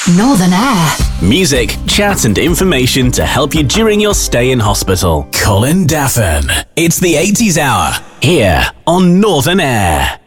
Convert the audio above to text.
Northern Air. Music, chat and information to help you during your stay in hospital. Colin Daffin. It's the 80s Hour, here on Northern Air.